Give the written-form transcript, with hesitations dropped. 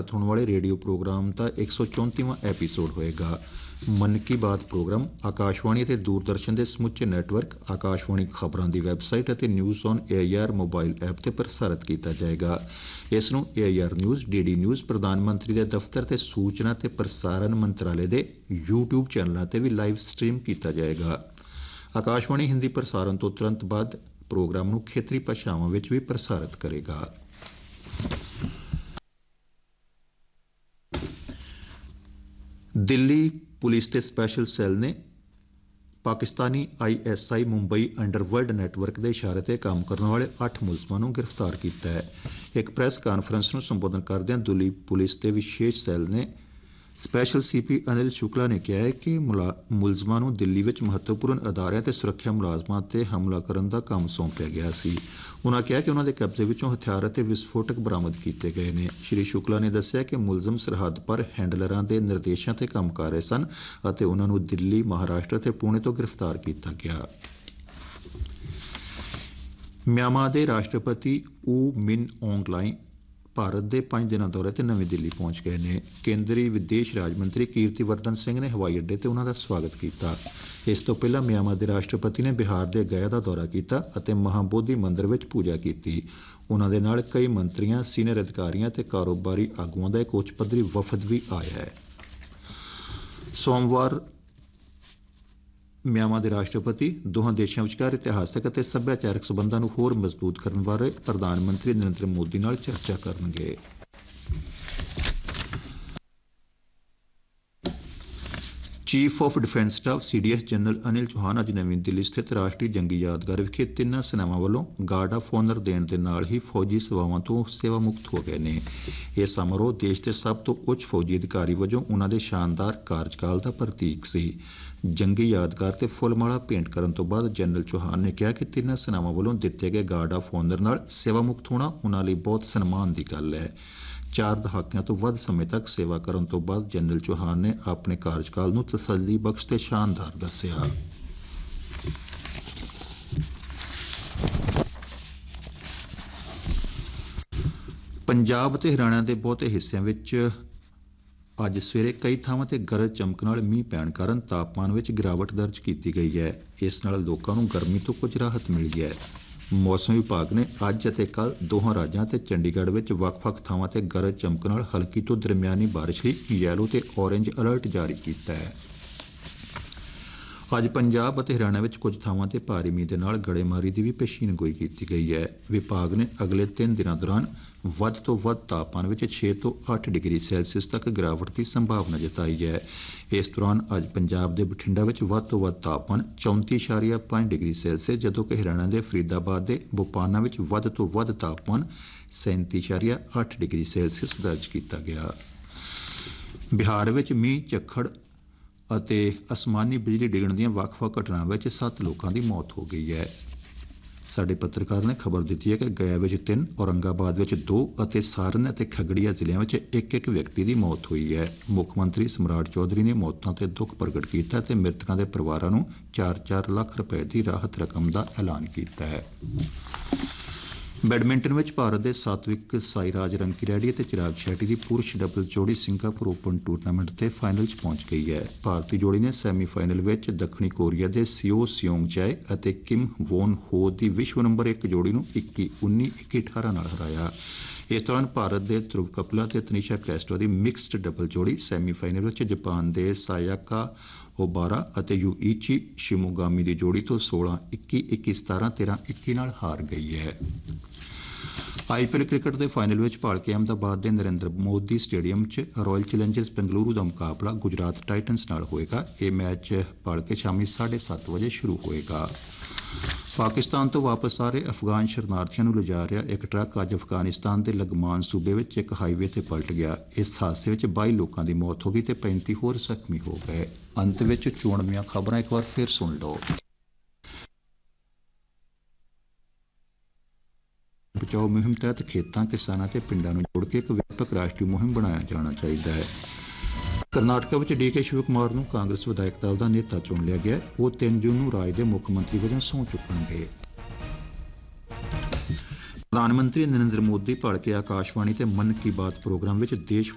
ਪ੍ਰਸਾਰਿਤ ਹੋਣ ਵਾਲੇ ਰੇਡੀਓ ਪ੍ਰੋਗਰਾਮ ਦਾ 134ਵਾਂ ਐਪੀਸੋਡ ਹੋਏਗਾ। ਮਨ ਕੀ ਬਾਤ ਪ੍ਰੋਗਰਾਮ ਆਕਾਸ਼ਵਾਣੀ ਅਤੇ ਦੂਰਦਰਸ਼ਨ ਦੇ ਸਮੁੱਚੇ ਨੈਟਵਰਕ, ਆਕਾਸ਼ਵਾਣੀ ਖਬਰਾਂ ਦੀ ਵੈਬਸਾਈਟ ਅਤੇ news on AIR mobile app ਤੇ ਪ੍ਰਸਾਰਿਤ ਕੀਤਾ ਜਾਏਗਾ। ਇਸ ਨੂੰ AIR ਨਿਊਜ਼, DD ਨਿਊਜ਼, ਪ੍ਰਧਾਨ ਮੰਤਰੀ ਦੇ ਦਫ਼ਤਰ ਤੇ ਸੂਚਨਾ ਤੇ ਪ੍ਰਸਾਰਣ ਮੰਤਰਾਲੇ ਦੇ YouTube ਚੈਨਲਾਂ ਤੇ ਵੀ ਲਾਈਵ ਸਟ੍ਰੀਮ ਕੀਤਾ ਜਾਏਗਾ। ਆਕਾਸ਼ਵਾਣੀ ਹਿੰਦੀ ਪ੍ਰਸਾਰਣ ਤੋਂ ਤੁਰੰਤ ਬਾਅਦ ਪ੍ਰੋਗਰਾਮ ਨੂੰ ਖੇਤਰੀ ਭਾਸ਼ਾਵਾਂ ਵਿੱਚ ਵੀ ਪ੍ਰਸਾਰਿਤ ਕਰੇਗਾ। ਦਿੱਲੀ ਪੁਲਿਸ ਦੇ ਸਪੈਸ਼ਲ ਸੈੱਲ ਨੇ Pakistani ISI Mumbai underworld network ਦੇ ਇਸ਼ਾਰੇ ਤੇ ਕੰਮ ਕਰਨ ਵਾਲੇ 8 ਮੁਲਜ਼ਮਾਂ ਨੂੰ ਗ੍ਰਿਫਤਾਰ ਕੀਤਾ ਹੈ। ਇੱਕ ਪ੍ਰੈਸ ਕਾਨਫਰੰਸ ਨੂੰ ਸੰਬੋਧਨ ਕਰਦਿਆਂ ਦਿੱਲੀ ਪੁਲਿਸ ਦੇ ਵਿਸ਼ੇਸ਼ ਸੈੱਲ ਨੇ ਸਪੈਸ਼ਲ CP ਅਨਿਲ ਸ਼ੁਕਲਾ ਨੇ ਕਿਹਾ ਹੈ ਕਿ ਮੁਲਜ਼ਮਾਂ ਨੂੰ ਦਿੱਲੀ ਵਿੱਚ ਮਹੱਤਵਪੂਰਨ ਅਦਾਰਿਆਂ ਤੇ ਸੁਰੱਖਿਆ ਮੁਲਾਜ਼ਮਾਂ ਤੇ ਹਮਲਾ ਕਰਨ ਦਾ ਕੰਮ ਸੌਂਪਿਆ ਗਿਆ ਸੀ। ਉਨ੍ਹਾਂ ਕਿਹਾ ਕਿ ਉਨ੍ਹਾਂ ਦੇ ਕਬਜ਼ੇ ਵਿੱਚੋਂ ਹਥਿਆਰ ਅਤੇ ਵਿਸਫੋਟਕ ਬਰਾਮਦ ਕੀਤੇ ਗਏ ਨੇ। ਸ਼੍ਰੀ ਸ਼ੁਕਲਾ ਨੇ ਦੱਸਿਆ ਕਿ ਮੁਲਜ਼ਮ ਸਰਹੱਦ ਪਰ ਹੈਂਡਲਰਾਂ ਦੇ ਨਿਰਦੇਸ਼ਾਂ ਤੇ ਕੰਮ ਕਰ ਰਹੇ ਸਨ ਅਤੇ ਉਨ੍ਹਾਂ ਨੂੰ ਦਿੱਲੀ, ਮਹਾਰਾਸ਼ਟਰ ਅਤੇ ਪੁਣੇ ਤੋਂ ਗ੍ਰਿਫਤਾਰ ਕੀਤਾ ਗਿਆ। ਮਿਆਂਮਾਰ ਦੇ ਰਾਸ਼ਟਰਪਤੀ ਊ ਮਿਨ ਔਂਗ ਲਾਈ ਭਾਰਤ ਦੇ 5 ਦਿਨਾਂ ਦੌਰੇ ਤੇ ਨਵੀਂ ਦਿੱਲੀ ਪਹੁੰਚ ਗਏ ਨੇ। ਕੇਂਦਰੀ ਵਿਦੇਸ਼ ਰਾਜ ਮੰਤਰੀ ਕੀਰਤੀਵਰਧਨ ਸਿੰਘ ਨੇ ਹਵਾਈ ਅੱਡੇ ਤੇ ਉਨ੍ਹਾਂ ਦਾ ਸਵਾਗਤ ਕੀਤਾ। ਇਸ ਤੋਂ ਪਹਿਲਾਂ ਮਿਆਂਮਾਰ ਦੇ ਰਾਸ਼ਟਰਪਤੀ ਨੇ ਬਿਹਾਰ ਦੇ ਗਇਆ ਦਾ ਦੌਰਾ ਕੀਤਾ ਅਤੇ ਮਹਾਬੋਧੀ ਮੰਦਰ ਵਿੱਚ ਪੂਜਾ ਕੀਤੀ। ਉਨ੍ਹਾਂ ਦੇ ਨਾਲ ਕਈ ਮੰਤਰੀਆਂ, ਸੀਨੀਅਰ ਅਧਿਕਾਰੀਆਂ ਤੇ ਕਾਰੋਬਾਰੀ ਆਗੂਆਂ ਦਾ ਇੱਕ ਉੱਚ ਪੱਧਰੀ ਵਫਦ ਵੀ ਆਇਆ ਹੈ। ਸੋਮਵਾਰ ਮਿਆਂਮਾਰ ਦੇ ਰਾਸ਼ਟਰਪਤੀ ਦੋਹਾਂ ਦੇਸ਼ਾਂ ਵਿਚਕਾਰ ਇਤਿਹਾਸਕ ਅਤੇ ਸੱਭਿਆਚਾਰਕ ਸਬੰਧਾਂ ਨੂੰ ਹੋਰ ਮਜ਼ਬੂਤ ਕਰਨ ਬਾਰੇ ਪ੍ਰਧਾਨ ਮੰਤਰੀ ਨਰਿੰਦਰ ਮੋਦੀ ਨਾਲ ਚਰਚਾ ਕਰਨਗੇ। Chief of defence staff CDS general Anil Chauhan ਅੱਜ ਨਵੀਂ ਦਿੱਲੀ ਸਥਿਤ ਰਾਸ਼ਟਰੀ ਜੰਗੀ ਯਾਦਗਾਰ ਵਿਖੇ ਤਿੰਨਾਂ ਸੈਨਾਵਾਂ ਵੱਲੋਂ ਗਾਰਡ ਆਫ ਆਨਰ ਦੇਣ ਦੇ ਨਾਲ ਹੀ ਫੌਜੀ ਸੇਵਾਵਾਂ ਤੋਂ ਸੇਵਾ ਮੁਕਤ ਹੋ ਗਏ ਨੇ। ਇਹ ਸਮਾਰੋਹ ਦੇਸ਼ ਦੇ ਸਭ ਤੋਂ ਉੱਚ ਫੌਜੀ ਅਧਿਕਾਰੀ ਵਜੋਂ ਉਨ੍ਹਾਂ ਦੇ ਸ਼ਾਨਦਾਰ ਕਾਰਜਕਾਲ ਦਾ ਪ੍ਰਤੀਕ ਸੀ। ਜੰਗੀ ਯਾਦਗਾਰ ਤੇ ਫੁੱਲਮਾਲਾ ਭੇਂਟ ਕਰਨ ਤੋਂ ਬਾਅਦ ਜਨਰਲ ਚੌਹਾਨ ਨੇ ਕਿਹਾ ਕਿ ਤਿੰਨਾਂ ਸੈਨਾਵਾਂ ਵੱਲੋਂ ਦਿੱਤੇ ਗਏ ਗਾਰਡ ਆਫ ਆਨਰ ਨਾਲ ਸੇਵਾ ਮੁਕਤ ਹੋਣਾ ਉਨ੍ਹਾਂ ਲਈ ਬਹੁਤ ਸਨਮਾਨ ਦੀ ਗੱਲ ਹੈ। 4 ਦਹਾਕਿਆਂ ਤੋਂ ਵੱਧ ਸਮੇਂ ਤੱਕ ਸੇਵਾ ਕਰਨ ਤੋਂ ਬਾਅਦ ਜਨਰਲ ਚੌਹਾਨ ਨੇ ਆਪਣੇ ਕਾਰਜਕਾਲ ਨੂੰ ਤਸੱਲੀ ਬਖਸ਼ ਤੇ ਸ਼ਾਨਦਾਰ ਦੱਸਿਆ। ਪੰਜਾਬ ਅਤੇ ਹਰਿਆਣਾ ਦੇ ਬਹੁਤੇ ਹਿੱਸਿਆਂ ਵਿੱਚ ਅੱਜ ਸਵੇਰੇ ਕਈ ਥਾਵਾਂ ਤੇ ਗਰਜ ਚਮਕ ਨਾਲ ਮੀਂਹ ਪੈਣ ਕਾਰਨ ਤਾਪਮਾਨ ਵਿੱਚ ਗਿਰਾਵਟ ਦਰਜ ਕੀਤੀ ਗਈ ਹੈ। ਇਸ ਨਾਲ ਲੋਕਾਂ ਨੂੰ ਗਰਮੀ ਤੋਂ ਕੁਝ ਰਾਹਤ ਮਿਲੀ ਹੈ। ਮੌਸਮ ਵਿਭਾਗ ਨੇ ਅੱਜ ਅਤੇ ਕੱਲ੍ਹ ਦੋਹਾਂ ਰਾਜਾਂ ਤੇ ਚੰਡੀਗੜ੍ਹ ਵਿੱਚ ਵੱਖ-ਵੱਖ ਥਾਵਾਂ ਤੇ ਗਰਜ ਚਮਕ ਨਾਲ ਹਲਕੀ ਤੋਂ ਦਰਮਿਆਨੀ ਬਾਰਿਸ਼ ਲਈ ਯੈਲੋ ਤੇ ਔਰੇਂਜ ਅਲਰਟ ਜਾਰੀ ਕੀਤਾ ਹੈ। ਅੱਜ ਪੰਜਾਬ ਅਤੇ ਹਰਿਆਣਾ ਵਿੱਚ ਕੁਝ ਥਾਵਾਂ ਤੇ ਭਾਰੀ ਮੀਂਹ ਦੇ ਨਾਲ ਗੜੇਮਾਰੀ ਦੀ ਵੀ ਪੇਸ਼ੀਨਗੋਈ ਕੀਤੀ ਗਈ ਹੈ। ਵਿਭਾਗ ਨੇ ਅਗਲੇ 3 ਦਿਨਾਂ ਦੌਰਾਨ ਵੱਧ ਤੋਂ ਵੱਧ ਤਾਪਮਾਨ ਵਿੱਚ 6 ਤੋਂ 8 ਡਿਗਰੀ ਸੈਲਸੀਅਸ ਤੱਕ ਗਿਰਾਵਟ ਦੀ ਸੰਭਾਵਨਾ ਜਤਾਈ ਹੈ। ਇਸ ਦੌਰਾਨ ਅੱਜ ਪੰਜਾਬ ਦੇ ਬਠਿੰਡਾ ਵਿੱਚ ਵੱਧ ਤੋਂ ਵੱਧ ਤਾਪਮਾਨ 34.5 ਡਿਗਰੀ ਸੈਲਸੀਅਸ, ਜਦੋਂ ਕਿ ਹਰਿਆਣਾ ਦੇ ਫਰੀਦਾਬਾਦ ਦੇ ਬੋਪਾਨਾ ਵਿੱਚ ਵੱਧ ਤੋਂ ਵੱਧ ਤਾਪਮਾਨ 37.8 ਡਿਗਰੀ ਸੈਲਸੀਅਸ ਦਰਜ ਕੀਤਾ ਗਿਆ। ਬਿਹਾਰ ਵਿੱਚ ਮੀਂਹ, ਝੱਖੜ ਅਤੇ ਅਸਮਾਨੀ ਬਿਜਲੀ ਡਿੱਗਣ ਦੀਆਂ ਵੱਖ-ਵੱਖ ਘਟਨਾਵਾਂ ਵਿੱਚ 7 ਲੋਕਾਂ ਦੀ ਮੌਤ ਹੋ ਗਈ ਹੈ। ਸਾਡੇ ਪੱਤਰਕਾਰ ਨੇ ਖਬਰ ਦਿੱਤੀ ਹੈ ਕਿ ਗਇਆ ਵਿੱਚ 3, ਔਰੰਗਾਬਾਦ ਵਿੱਚ 2 ਅਤੇ ਸਾਰਨ ਅਤੇ ਖਗੜੀਆ ਜ਼ਿਲ੍ਹਿਆਂ ਵਿੱਚ 1-1 ਵਿਅਕਤੀ ਦੀ ਮੌਤ ਹੋਈ ਹੈ। ਮੁੱਖ ਮੰਤਰੀ ਸਮਰਾਟ ਚੌਧਰੀ ਨੇ ਮੌਤਾਂ ਤੇ ਦੁੱਖ ਪ੍ਰਗਟ ਕੀਤਾ ਅਤੇ ਮ੍ਰਿਤਕਾਂ ਦੇ ਪਰਿਵਾਰਾਂ ਨੂੰ 4-4 ਲੱਖ ਰੁਪਏ ਦੀ ਰਾਹਤ ਰਕਮ ਦਾ ਐਲਾਨ ਕੀਤਾ ਹੈ। ਬੈਡਮਿੰਟਨ ਵਿੱਚ ਭਾਰਤ ਦੇ ਸਾਤਵਿਕ ਸਾਈਰਾਜ ਰੰਕੀਰੈਡੀ ਅਤੇ ਚਿਰਾਗ ਸ਼ੈੱਟੀ ਦੀ ਪੁਰਸ਼ ਡਬਲ ਜੋੜੀ ਸਿੰਗਾਪੁਰ ਓਪਨ ਟੂਰਨਾਮੈਂਟ ਦੇ ਫਾਈਨਲ 'ਚ ਪਹੁੰਚ ਗਈ ਹੈ। ਭਾਰਤੀ ਜੋੜੀ ਨੇ ਸੈਮੀਫਾਈਨਲ ਵਿੱਚ ਦੱਖਣੀ ਕੋਰੀਆ ਦੇ ਸਿਓ ਸਿਓਂਗ ਚਾਏ ਅਤੇ ਕਿਮ ਵੋਨ ਹੋ ਦੀ ਵਿਸ਼ਵ ਨੰਬਰ 1 ਜੋੜੀ ਨੂੰ 21-19, 21-18 ਨਾਲ ਹਰਾਇਆ। ਇਸ ਦੌਰਾਨ ਭਾਰਤ ਦੇ ਧਰੁਵ ਕਪਿਲਾ ਅਤੇ ਤਨੀਸ਼ਾ ਕ੍ਰੈਸਟੋ ਦੀ ਮਿਕਸਡ ਡਬਲ ਜੋੜੀ ਸੈਮੀਫਾਈਨਲ ਵਿੱਚ ਜਾਪਾਨ ਦੇ ਸਾਇਕਾ ਓਬਾਰਾ ਅਤੇ ਯੂਈਚੀ ਸ਼ਿਮੋਗਾਮੀ ਦੀ ਜੋੜੀ ਤੋਂ 16-21, 21-17, 13-21 ਨਾਲ ਹਾਰ ਗਈ ਹੈ। IPL ਕ੍ਰਿਕਟ ਦੇ ਫਾਈਨਲ ਵਿੱਚ ਭਲਕੇ ਅਹਿਮਦਾਬਾਦ ਦੇ ਨਰਿੰਦਰ ਮੋਦੀ ਸਟੇਡੀਅਮ 'ਚ ਰਾਇਲ ਚੈਲੰਜਰਸ ਬੰਗਲੁਰੂ ਦਾ ਮੁਕਾਬਲਾ ਗੁਜਰਾਤ ਟਾਈਟਨਸ ਨਾਲ ਹੋਏਗਾ। ਇਹ ਮੈਚ ਭਲਕੇ ਸ਼ਾਮੀ 7:30 ਵਜੇ ਸ਼ੁਰੂ ਹੋਏਗਾ। ਪਾਕਿਸਤਾਨ ਤੋਂ ਵਾਪਸ ਆ ਰਹੇ ਅਫਗਾਨ ਸ਼ਰਨਾਰਥੀਆਂ ਨੂੰ ਲਿਜਾ ਰਿਹਾ ਇੱਕ ਟਰੱਕ ਅੱਜ ਅਫਗਾਨਿਸਤਾਨ ਦੇ ਲਗਮਾਨ ਸੂਬੇ ਵਿੱਚ ਇੱਕ ਹਾਈਵੇ ਤੇ ਪਲਟ ਗਿਆ। ਇਸ ਹਾਦਸੇ ਵਿੱਚ 22 ਲੋਕਾਂ ਦੀ ਮੌਤ ਹੋ ਗਈ ਤੇ 35 ਹੋਰ ਜ਼ਖਮੀ ਹੋ ਗਏ। ਅੰਤ ਵਿੱਚ ਚੋਣਵੀਆਂ ਖਬਰਾਂ ਇੱਕ ਵਾਰ ਫਿਰ ਸੁਣ ਲਓ। ਬਚਾਓ ਮੁਹਿੰਮ ਤਹਿਤ ਖੇਤਾਂ, ਕਿਸਾਨਾਂ ਤੇ ਪਿੰਡਾਂ ਨੂੰ ਜੋੜ ਕੇ ਇੱਕ ਵਿਆਪਕ ਰਾਸ਼ਟਰੀ ਮੁਹਿੰਮ ਬਣਾਇਆ ਜਾਣਾ ਚਾਹੀਦਾ ਹੈ। ਕਰਨਾਟਕਾ ਵਿੱਚ DK ਸ਼ਿਵ ਕੁਮਾਰ ਨੂੰ ਕਾਂਗਰਸ ਵਿਧਾਇਕ ਦਲ ਦਾ ਨੇਤਾ ਚੁਣ ਲਿਆ ਗਿਆ। ਉਹ 3 ਜੂਨ ਨੂੰ ਰਾਜ ਦੇ ਮੁੱਖ ਮੰਤਰੀ ਵਜੋਂ ਸਹੁੰ ਚੁੱਕਣਗੇ। ਪ੍ਰਧਾਨ ਮੰਤਰੀ ਨਰਿੰਦਰ ਮੋਦੀ ਭਲਕੇ ਆਕਾਸ਼ਵਾਣੀ ਤੇ ਮਨ ਕੀ ਬਾਤ ਪ੍ਰੋਗਰਾਮ ਵਿੱਚ ਦੇਸ਼